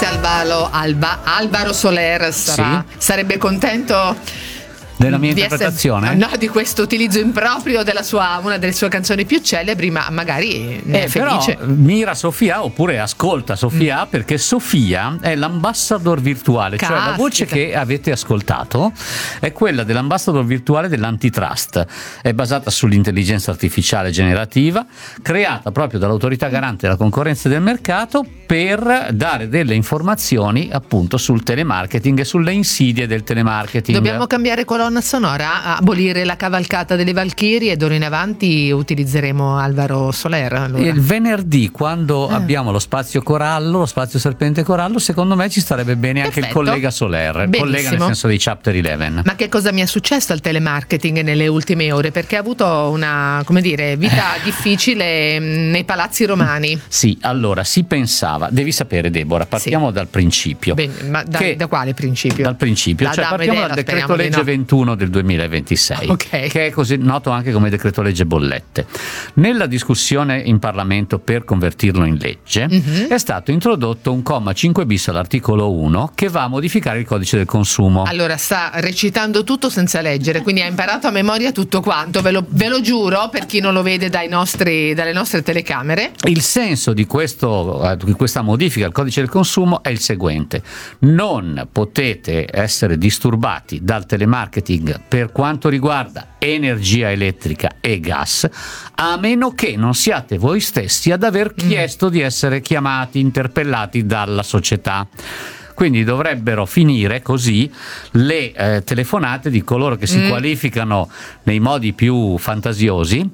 Alvaro Soler sarebbe contento della mia interpretazione? Di questo utilizzo improprio della una delle sue canzoni più celebri, ma magari ne è felice. Però mira Sofia oppure ascolta Sofia, perché Sofia è l'ambassador virtuale. Cioè la voce che avete ascoltato è quella dell'ambassador virtuale dell'antitrust. È basata sull'intelligenza artificiale generativa, creata proprio dall'autorità garante della concorrenza e del mercato per dare delle informazioni appunto sul telemarketing e sulle insidie del telemarketing. Dobbiamo cambiare colonna sonora, abolire la cavalcata delle Valchirie, e d'ora in avanti utilizzeremo Alvaro Soler. Allora. Il venerdì, quando abbiamo lo spazio corallo, lo spazio serpente corallo, secondo me ci starebbe bene anche il collega Soler. Benissimo. Collega nel senso di Chapter 11. Ma che cosa mi è successo al telemarketing nelle ultime ore? Perché ha avuto una, vita difficile nei palazzi romani. Sì, allora si pensava, devi sapere Deborah, partiamo dal principio. Bene, ma da quale principio? Dal principio, cioè partiamo dal decreto legge 21 del 2026, che è così noto anche come decreto legge bollette. Nella discussione in Parlamento per convertirlo in legge è stato introdotto un comma 5 bis all'articolo 1 che va a modificare il codice del consumo. Allora sta recitando tutto senza leggere, quindi ha imparato a memoria tutto quanto, ve lo giuro, per chi non lo vede dalle nostre telecamere. Il senso di questa modifica al codice del consumo è il seguente: non potete essere disturbati dal telemarketing per quanto riguarda energia elettrica e gas, a meno che non siate voi stessi ad aver chiesto di essere chiamati, interpellati dalla società. Quindi dovrebbero finire così le telefonate di coloro che si qualificano nei modi più fantasiosi,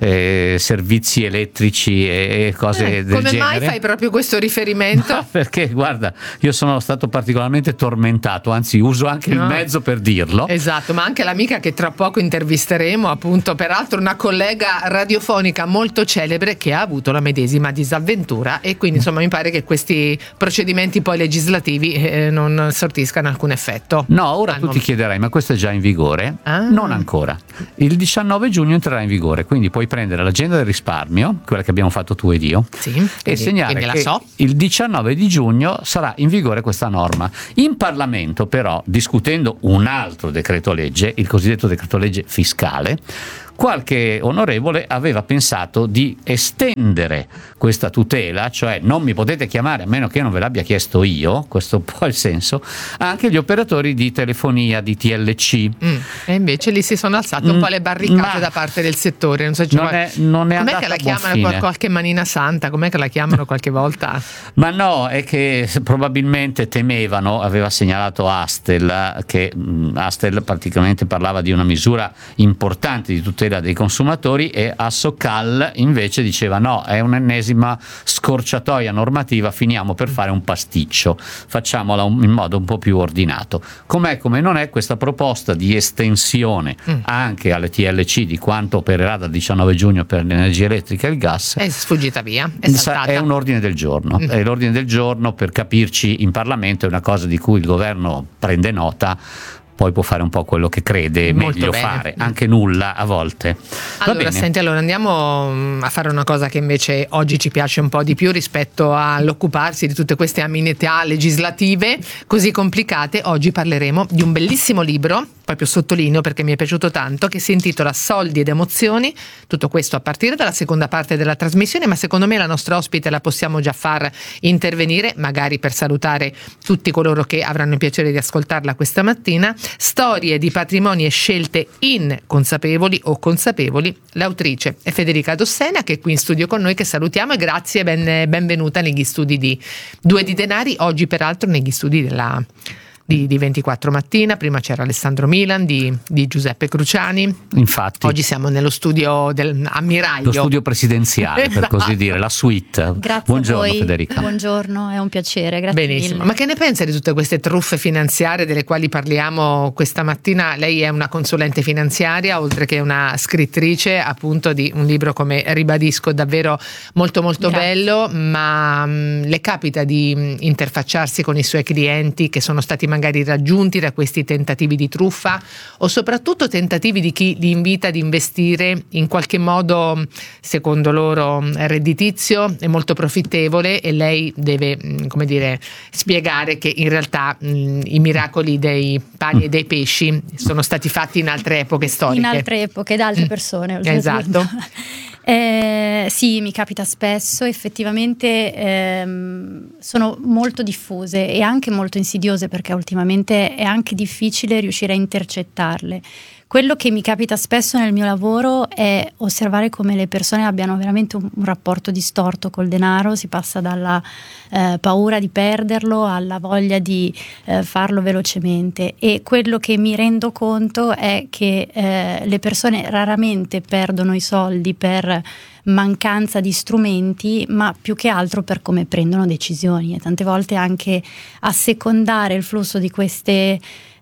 servizi elettrici e cose del come genere. Come mai fai proprio questo riferimento? No, perché guarda, io sono stato particolarmente tormentato, anzi uso anche il mezzo per dirlo. Esatto, ma anche l'amica che tra poco intervisteremo, appunto, peraltro una collega radiofonica molto celebre che ha avuto la medesima disavventura, e quindi insomma mi pare che questi procedimenti poi legislativi non sortiscano alcun effetto. No, ora tu ti chiederai, ma questo è già in vigore? Non ancora. Il 19 giugno entrerà in vigore, quindi puoi prendere l'agenda del risparmio, quella che abbiamo fatto tu ed io, e segnare che il 19 di giugno sarà in vigore questa norma. In Parlamento però, discutendo un altro decreto legge, il cosiddetto decreto legge fiscale, qualche onorevole aveva pensato di estendere questa tutela, cioè non mi potete chiamare a meno che non ve l'abbia chiesto io, questo è un po' il senso, anche gli operatori di telefonia, di TLC. E invece lì si sono alzate un po' le barricate da parte del settore. Non so, non è com'è che la chiamano qualche manina santa? Com'è che la chiamano qualche volta? Ma no, è che probabilmente temevano, aveva segnalato Astel, che Astel praticamente parlava di una misura importante di tutela dei consumatori, e Assocal invece diceva no, è un'ennesima scorciatoia normativa, finiamo per fare un pasticcio, facciamola in modo un po' più ordinato. Com'è come non è questa proposta di estensione anche alle TLC di quanto opererà dal 19 giugno per l'energia elettrica e il gas è sfuggita via, è saltata. È un ordine del giorno, è l'ordine del giorno, per capirci, in Parlamento è una cosa di cui il governo prende nota, poi può fare un po' quello che crede meglio fare, anche nulla a volte. Allora, senti, andiamo a fare una cosa che invece oggi ci piace un po' di più rispetto all'occuparsi di tutte queste amenità legislative così complicate. Oggi parleremo di un bellissimo libro, proprio sottolineo perché mi è piaciuto tanto, che si intitola Soldi ed emozioni. Tutto questo a partire dalla seconda parte della trasmissione, ma secondo me la nostra ospite la possiamo già far intervenire, magari per salutare tutti coloro che avranno il piacere di ascoltarla questa mattina. Storie di patrimoni e scelte inconsapevoli o consapevoli. L'autrice è Federica Dossena, che è qui in studio con noi, che salutiamo, e grazie e benvenuta negli studi di Due di Denari, oggi peraltro negli studi di 24 Mattina. Prima c'era Alessandro Milan di Giuseppe Cruciani. Infatti oggi siamo nello studio dell'ammiraglio, lo studio presidenziale, per così dire, la suite. Grazie. Buongiorno a voi. Federica. Buongiorno, è un piacere, grazie benissimo mille. Ma che ne pensa di tutte queste truffe finanziarie delle quali parliamo questa mattina? Lei è una consulente finanziaria, oltre che una scrittrice appunto di un libro, come ribadisco, davvero molto molto bello, ma le capita di interfacciarsi con i suoi clienti che sono stati magari raggiunti da questi tentativi di truffa, o soprattutto tentativi di chi li invita ad investire in qualche modo, secondo loro, redditizio e molto profittevole, e lei deve, come dire, spiegare che in realtà i miracoli dei pani e dei pesci sono stati fatti in altre epoche storiche. In altre epoche, da altre persone. Esatto. Sì, mi capita spesso, effettivamente sono molto diffuse e anche molto insidiose, perché ultimamente è anche difficile riuscire a intercettarle. Quello che mi capita spesso nel mio lavoro è osservare come le persone abbiano veramente un rapporto distorto col denaro. Si passa dalla paura di perderlo alla voglia di farlo velocemente, e quello che mi rendo conto è che le persone raramente perdono i soldi per mancanza di strumenti, ma più che altro per come prendono decisioni, e tante volte anche assecondare il flusso di queste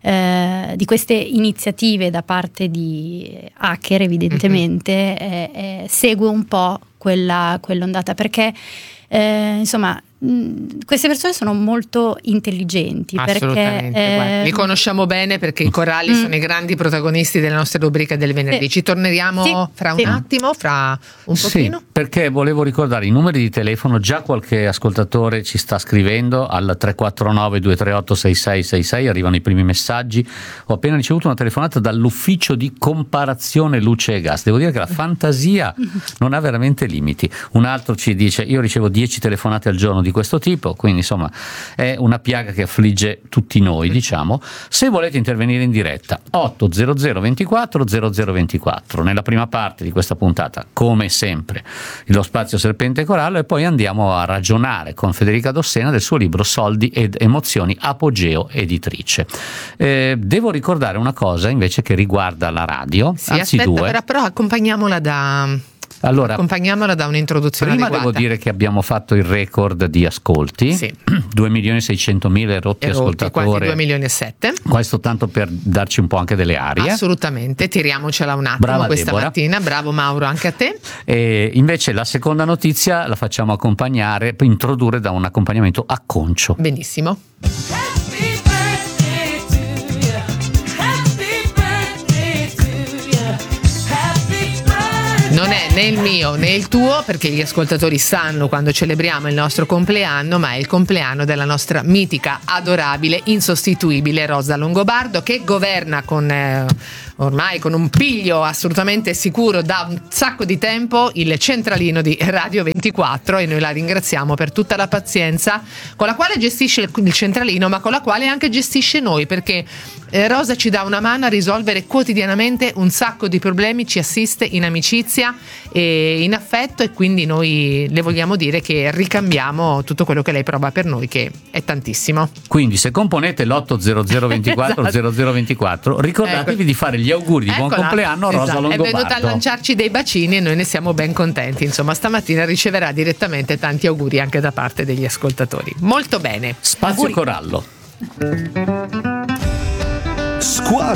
iniziative da parte di hacker, evidentemente, segue un po' quell'ondata, perché insomma queste persone sono molto intelligenti, perché li conosciamo bene, perché i coralli sono i grandi protagonisti delle nostre rubriche del venerdì. Ci torneremo fra un attimo, fra un pochino. Sì, perché volevo ricordare i numeri di telefono. Già qualche ascoltatore ci sta scrivendo al 349 238 6666, arrivano i primi messaggi. Ho appena ricevuto una telefonata dall'ufficio di comparazione luce e gas. Devo dire che la fantasia non ha veramente limiti. Un altro ci dice: io ricevo 10 telefonate al giorno di questo tipo, quindi insomma è una piaga che affligge tutti noi, diciamo. Se volete intervenire in diretta, 800 24 0024, nella prima parte di questa puntata, come sempre, lo spazio Serpente e Corallo, e poi andiamo a ragionare con Federica Dossena del suo libro Soldi ed emozioni, Apogeo Editrice. Devo ricordare una cosa invece che riguarda la radio, anzi due. Però accompagniamola da un'introduzione prima adeguata. Devo dire che abbiamo fatto il record di ascolti, 2.600.000 rotti ascoltatori, quasi 2.700.000. Questo tanto per darci un po' anche delle arie. Assolutamente, tiriamocela un attimo. Brava questa Deborah. Mattina. Bravo Mauro, anche a te. E invece la seconda notizia la facciamo introdurre da un accompagnamento a concio. Benissimo. Non è né il mio né il tuo, perché gli ascoltatori sanno quando celebriamo il nostro compleanno, ma è il compleanno della nostra mitica, adorabile, insostituibile Rosa Longobardo, che governa ormai con un piglio assolutamente sicuro da un sacco di tempo il centralino di Radio 24, e noi la ringraziamo per tutta la pazienza con la quale gestisce il centralino, ma con la quale anche gestisce noi, perché Rosa ci dà una mano a risolvere quotidianamente un sacco di problemi, ci assiste in amicizia e in affetto, e quindi noi le vogliamo dire che ricambiamo tutto quello che lei prova per noi, che è tantissimo. Quindi se componete l'800 24 0024, ricordatevi di fare gli auguri di buon compleanno a Rosa Longobardo. È venuta a lanciarci dei bacini e noi ne siamo ben contenti. Insomma, stamattina riceverà direttamente tanti auguri anche da parte degli ascoltatori. Molto bene. Spazio auguri. Corallo.